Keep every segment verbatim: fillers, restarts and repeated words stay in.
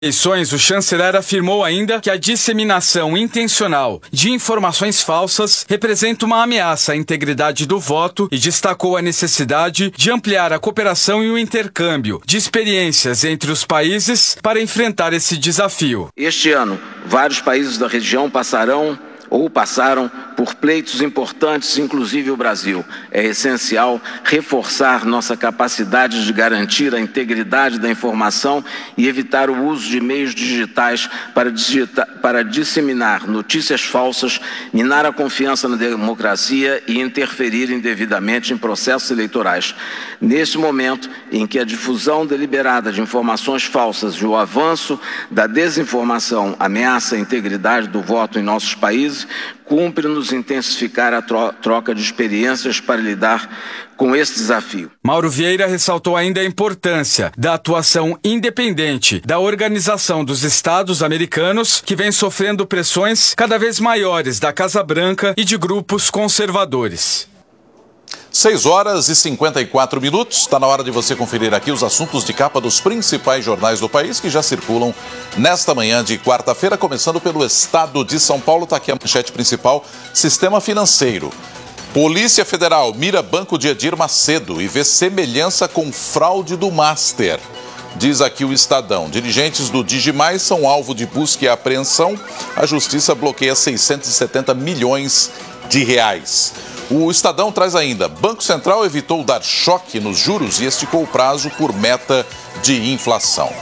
eleições, o chanceler afirmou ainda que a disseminação intencional de informações falsas representa uma ameaça à integridade do voto e destacou a necessidade de ampliar a cooperação e o intercâmbio de experiências entre os países para enfrentar esse desafio. Este ano, vários países da região passarão ou passaram por pleitos importantes, inclusive o Brasil. É essencial reforçar nossa capacidade de garantir a integridade da informação e evitar o uso de meios digitais para, digita para disseminar notícias falsas, minar a confiança na democracia e interferir indevidamente em processos eleitorais. Neste momento em que a difusão deliberada de informações falsas e o avanço da desinformação ameaça a integridade do voto em nossos países, cumpre-nos intensificar a tro troca de experiências para lidar com esse desafio. Mauro Vieira ressaltou ainda a importância da atuação independente da Organização dos Estados Americanos, que vem sofrendo pressões cada vez maiores da Casa Branca e de grupos conservadores. seis horas e cinquenta e quatro minutos. Está na hora de você conferir aqui os assuntos de capa dos principais jornais do país que já circulam nesta manhã de quarta-feira, começando pelo estado de São Paulo. Está aqui a manchete principal: Sistema Financeiro. Polícia Federal mira banco de Edir Macedo e vê semelhança com fraude do Master. Diz aqui o Estadão: dirigentes do Digimais são alvo de busca e apreensão. A Justiça bloqueia seiscentos e setenta milhões de reais. O Estadão traz ainda: Banco Central evitou dar choque nos juros e esticou o prazo por meta de inflação.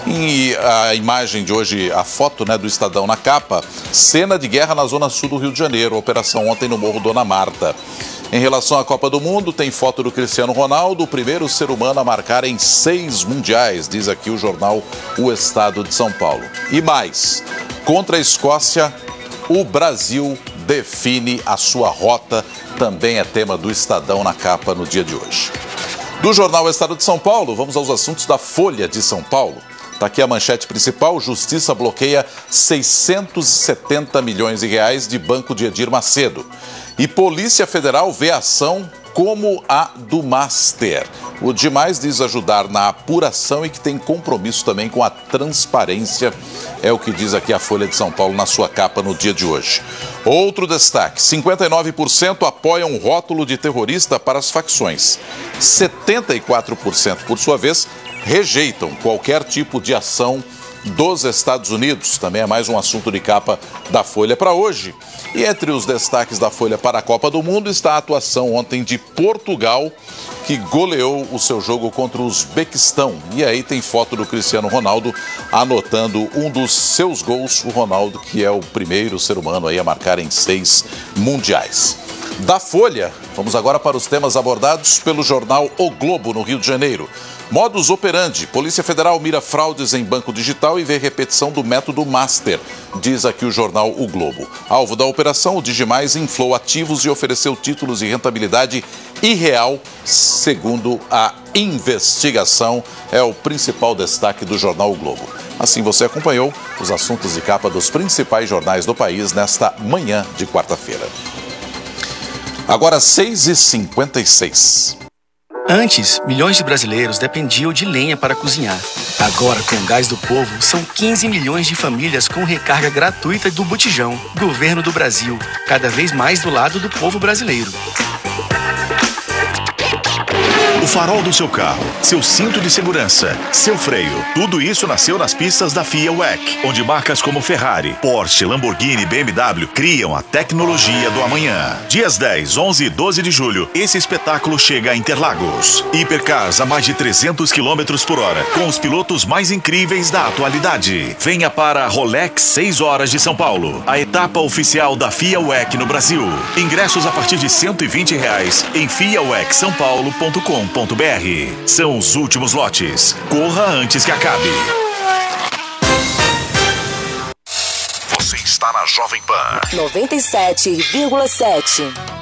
E a imagem de hoje, a foto, né, do Estadão na capa: cena de guerra na zona sul do Rio de Janeiro, operação ontem no Morro Dona Marta. Em relação à Copa do Mundo, tem foto do Cristiano Ronaldo, o primeiro ser humano a marcar em seis mundiais, diz aqui o jornal O Estado de São Paulo. E mais: contra a Escócia, o Brasil define a sua rota, também é tema do Estadão na capa no dia de hoje. Do jornal O Estado de São Paulo, vamos aos assuntos da Folha de São Paulo. Está aqui a manchete principal: Justiça bloqueia seiscentos e setenta milhões de reais de banco de Edir Macedo. E Polícia Federal vê ação como a do Master. O Digimais diz ajudar na apuração e que tem compromisso também com a transparência, é o que diz aqui a Folha de São Paulo na sua capa no dia de hoje. Outro destaque: cinquenta e nove por cento apoiam rótulo de terrorista para as facções. setenta e quatro por cento, por sua vez, rejeitam qualquer tipo de ação dos Estados Unidos. Também é mais um assunto de capa da Folha para hoje. E entre os destaques da Folha para a Copa do Mundo está a atuação ontem de Portugal, que goleou o seu jogo contra o Uzbequistão. E aí tem foto do Cristiano Ronaldo anotando um dos seus gols. O Ronaldo, que é o primeiro ser humano aí a marcar em seis mundiais. Da Folha, vamos agora para os temas abordados pelo jornal O Globo, no Rio de Janeiro. Modus operandi: Polícia Federal mira fraudes em banco digital e vê repetição do método Master, diz aqui o jornal O Globo. Alvo da operação, o Digimais inflou ativos e ofereceu títulos de rentabilidade irreal, segundo a investigação. É o principal destaque do jornal O Globo. Assim você acompanhou os assuntos de capa dos principais jornais do país nesta manhã de quarta-feira. Agora seis e cinquenta e seis. Antes, milhões de brasileiros dependiam de lenha para cozinhar. Agora, com o Gás do Povo, são quinze milhões de famílias com recarga gratuita do botijão. Governo do Brasil, cada vez mais do lado do povo brasileiro. O farol do seu carro, seu cinto de segurança, seu freio, tudo isso nasceu nas pistas da FIA W E C, onde marcas como Ferrari, Porsche, Lamborghini e B M W criam a tecnologia do amanhã. Dias dez, onze e doze de julho, esse espetáculo chega a Interlagos. Hipercars a mais de trezentos quilômetros por hora, com os pilotos mais incríveis da atualidade. Venha para a Rolex seis horas de São Paulo, a etapa oficial da FIA W E C no Brasil. Ingressos a partir de cento e vinte reais em fia w e c são paulo ponto com ponto b r. São os últimos lotes. Corra antes que acabe. Você está na Jovem Pan noventa e sete vírgula sete.